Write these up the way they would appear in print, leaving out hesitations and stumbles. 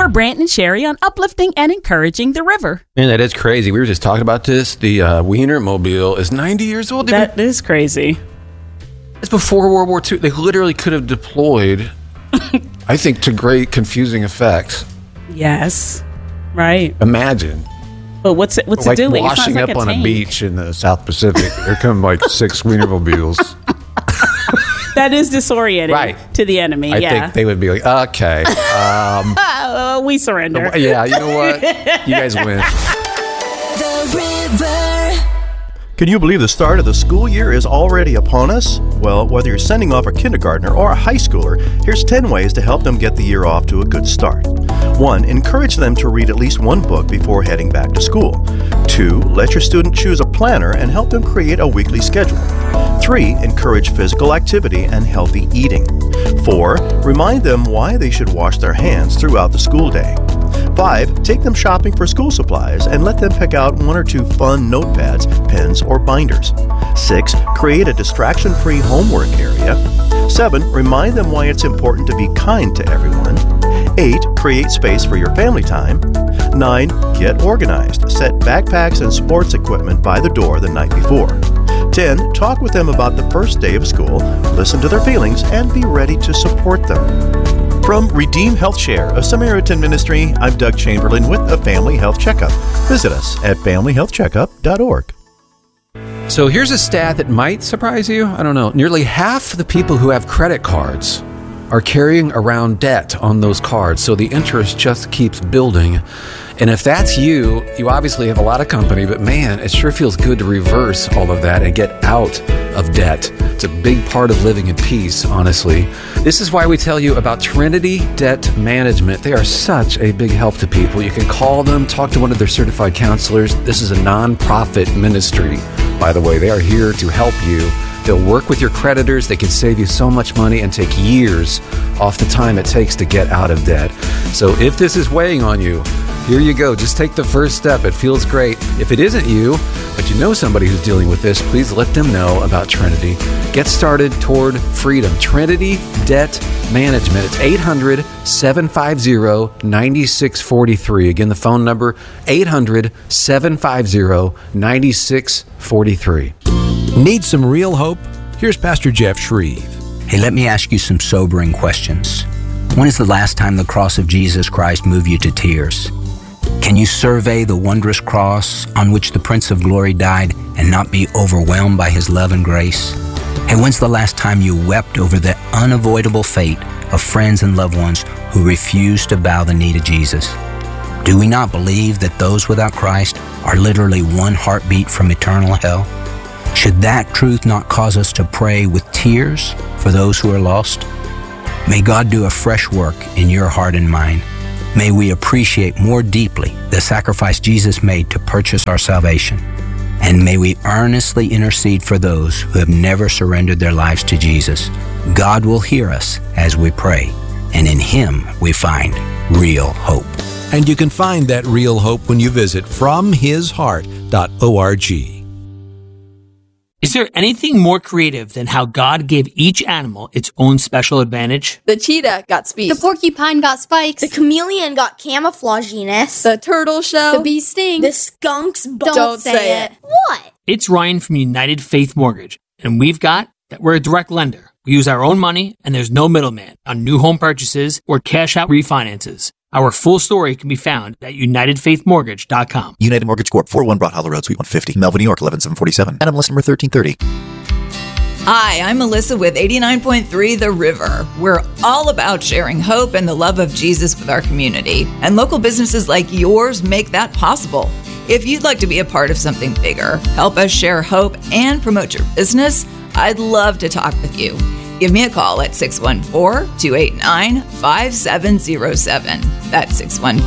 for Brant and Sherry on uplifting and encouraging the river. Man, that is crazy. We were just talking about this. The Wienermobile is 90 years old. That is crazy. It's before World War II. They literally could have deployed, I think, to great confusing effects. Yes. Right. Imagine. But what's it doing? Washing up on a beach in the South Pacific. There come like 6 Wienermobiles. That is disorienting to the enemy. I think they would be like, okay. We surrender. Yeah, you know what? You guys win. The River. Can you believe the start of the school year is already upon us? Well, whether you're sending off a kindergartner or a high schooler, here's 10 ways to help them get the year off to a good start. 1. Encourage them to read at least one book before heading back to school. 2. Let your student choose a planner and help them create a weekly schedule. 3. Encourage physical activity and healthy eating. 4. Remind them why they should wash their hands throughout the school day. 5. Take them shopping for school supplies and let them pick out 1 or 2 fun notepads, pens, or binders. 6. Create a distraction-free homework area. 7. Remind them why it's important to be kind to everyone. 8. Create space for your family time. 9. Get organized. Set backpacks and sports equipment by the door the night before. 10. Talk with them about the first day of school, listen to their feelings, and be ready to support them. From Redeem Health Share, a Samaritan ministry, I'm Doug Chamberlain with a Family Health Checkup. Visit us at familyhealthcheckup.org. So here's a stat that might surprise you. I don't know. Nearly half the people who have credit cards are carrying around debt on those cards, so the interest just keeps building. And if that's you, you obviously have a lot of company, but man, it sure feels good to reverse all of that and get out of debt. It's a big part of living in peace, honestly. This is why we tell you about Trinity Debt Management. They are such a big help to people. You can call them, talk to one of their certified counselors. This is a nonprofit ministry, by the way. They are here to help you. They'll work with your creditors. They can save you so much money and take years off the time it takes to get out of debt. So if this is weighing on you, here you go. Just take the first step. It feels great. If it isn't you, but you know somebody who's dealing with this, please let them know about Trinity. Get started toward freedom. Trinity Debt Management. It's 800-750-9643. Again, the phone number, 800-750-9643. Need some real hope? Here's Pastor Jeff Shreve. Hey, let me ask you some sobering questions. When is the last time the cross of Jesus Christ moved you to tears? Can you survey the wondrous cross on which the Prince of Glory died and not be overwhelmed by his love and grace? Hey, when's the last time you wept over the unavoidable fate of friends and loved ones who refused to bow the knee to Jesus? Do we not believe that those without Christ are literally one heartbeat from eternal hell? Should that truth not cause us to pray with tears for those who are lost? May God do a fresh work in your heart and mind. May we appreciate more deeply the sacrifice Jesus made to purchase our salvation. And may we earnestly intercede for those who have never surrendered their lives to Jesus. God will hear us as we pray, and in Him we find real hope. And you can find that real hope when you visit FromHisHeart.org. Is there anything more creative than how God gave each animal its own special advantage? The cheetah got speed. The porcupine got spikes. The chameleon got camouflaginess. The turtle shell. The bee sting. The skunk's Don't say it. What? It's Ryan from United Faith Mortgage, and we're a direct lender. We use our own money, and there's no middleman on new home purchases or cash out refinances. Our full story can be found at UnitedFaithMortgage.com. United Mortgage Corp. 401 Broad Hollow Road, Suite 150, Melville, New York, 11747. NMLS number 1330. Hi, I'm Melissa with 89.3 The River. We're all about sharing hope and the love of Jesus with our community. And local businesses like yours make that possible. If you'd like to be a part of something bigger, help us share hope and promote your business, I'd love to talk with you. Give me a call at 614-289-5707. That's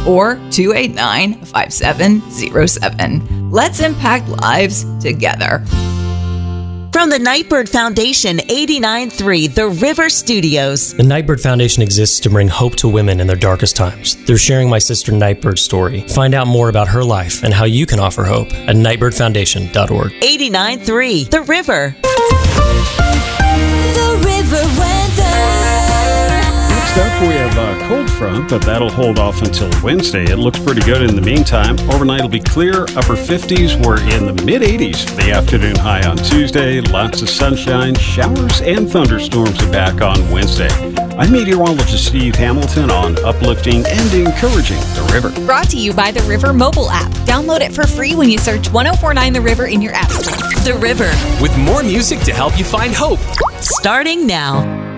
614-289-5707. Let's impact lives together. From the Nightbird Foundation, 89.3 The River Studios. The Nightbird Foundation exists to bring hope to women in their darkest times. They're sharing my sister Nightbird's story. Find out more about her life and how you can offer hope at nightbirdfoundation.org. 89.3 The River. The River weather. Next up, we have a cold front, but that'll hold off until Wednesday. It looks pretty good in the meantime. Overnight will be clear, upper 50s. We're in the mid-80s for the afternoon high on Tuesday. Lots of sunshine, showers, and thunderstorms are back on Wednesday. I'm meteorologist Steve Hamilton on uplifting and encouraging the river. Brought to you by the River mobile app. Download it for free when you search 1049 The River in your app store. The River. With more music to help you find hope. Starting now.